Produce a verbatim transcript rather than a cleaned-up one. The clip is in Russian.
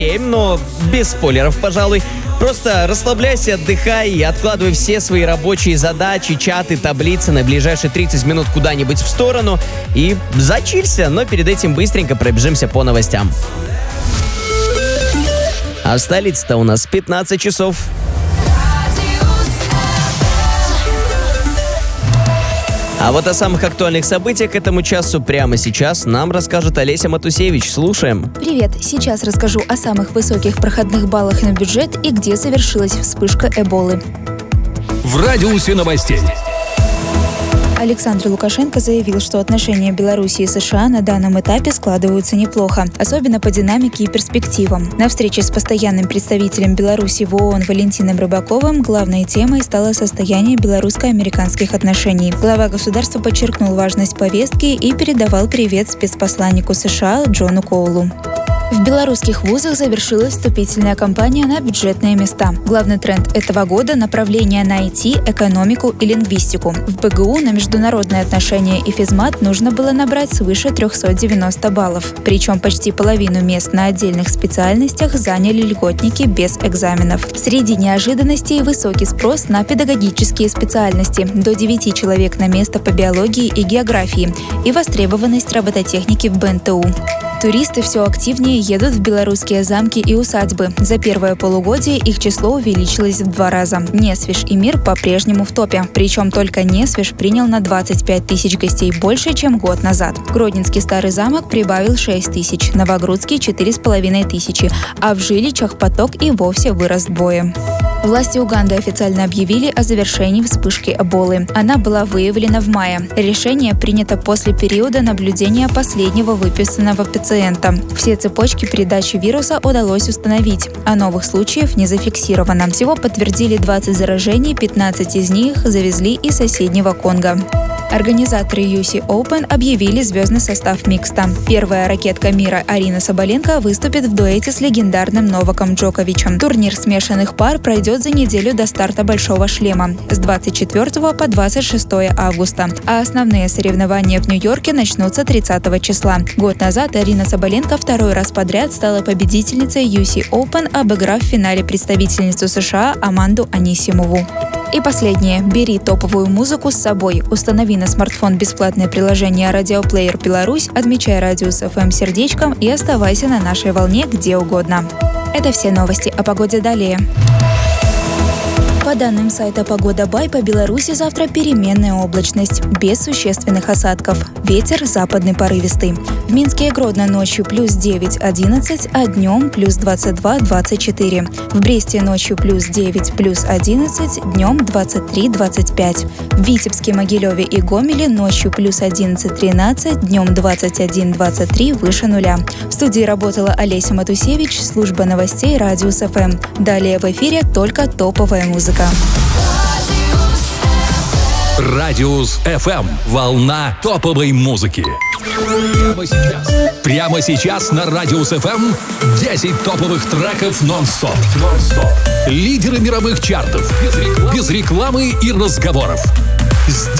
но без спойлеров, пожалуй. Просто расслабляйся, отдыхай и откладывай все свои рабочие задачи, чаты, таблицы на ближайшие тридцать минут куда-нибудь в сторону и зачилься, но перед этим быстренько пробежимся по новостям. А в столице-то у нас пятнадцать часов. А вот о самых актуальных событиях к этому часу прямо сейчас нам расскажет Олеся Матусевич. Слушаем. Привет! Сейчас расскажу о самых высоких проходных баллах на бюджет и где завершилась вспышка Эболы. В радиусе новостей. Александр Лукашенко заявил, что отношения Беларуси и США на данном этапе складываются неплохо, особенно по динамике и перспективам. На встрече с постоянным представителем Беларуси в ООН Валентином Рыбаковым главной темой стало состояние белорусско-американских отношений. Глава государства подчеркнул важность повестки и передавал привет спецпосланнику США Джону Коулу. В белорусских вузах завершилась вступительная кампания на бюджетные места. Главный тренд этого года – направление на ай ти, экономику и лингвистику. В бэ гэ у на международные отношения и физмат нужно было набрать свыше триста девяносто баллов. Причем почти половину мест на отдельных специальностях заняли льготники без экзаменов. Среди неожиданностей – высокий спрос на педагогические специальности – до девяти человек на место по биологии и географии, и востребованность робототехники в бэ эн тэ у. Туристы все активнее едут в белорусские замки и усадьбы. За первое полугодие их число увеличилось в два раза. Несвеж и Мир по-прежнему в топе. Причем только Несвеж принял на двадцать пять тысяч гостей больше, чем год назад. Гродненский Старый замок прибавил шесть тысяч, Новогрудский – четыре с половиной тысячи, а в Жиличах поток и вовсе вырос вдвое. Власти Уганды официально объявили о завершении вспышки Эболы. Она была выявлена в мае. Решение принято после периода наблюдения последнего выписанного пациента. Все цепочки передачи вируса удалось установить, а новых случаев не зафиксировано. Всего подтвердили двадцать заражений, пятнадцать из них завезли из соседнего Конго. Организаторы ю эс Open объявили звездный состав микста. Первая ракетка мира Арина Соболенко выступит в дуэте с легендарным Новаком Джоковичем. Турнир смешанных пар пройдет за неделю до старта Большого шлема с двадцать четвёртого по двадцать шестое августа, а основные соревнования в Нью-Йорке начнутся тридцатого числа. Год назад Арина Соболенко второй раз подряд стала победительницей ю эс Open, обыграв в финале представительницу США Аманду Анисимову. И последнее. Бери топовую музыку с собой. Установи на смартфон бесплатное приложение «Радиоплеер Беларусь», отмечай Радиус эф эм сердечком и оставайся на нашей волне где угодно. Это все новости о погоде далее. По данным сайта «Погода Бай», по Беларуси завтра переменная облачность, без существенных осадков. Ветер западный порывистый. В Минске и Гродно ночью плюс девять - одиннадцать, а днем плюс двадцать два - двадцать четыре. В Бресте ночью плюс девять, плюс одиннадцать, днем двадцать три - двадцать пять. В Витебске, Могилеве и Гомеле ночью плюс одиннадцать - тринадцать, днем двадцать один - двадцать три, выше нуля. В студии работала Олеся Матусевич, служба новостей Радиус эф эм. Далее в эфире только топовая музыка. Радиус эф эм. Волна топовой музыки. Прямо сейчас. Прямо сейчас на Радиус эф эм десять топовых треков нон-стоп. нон-стоп. Лидеры мировых чартов. Без рекламы, без рекламы и разговоров. Здесь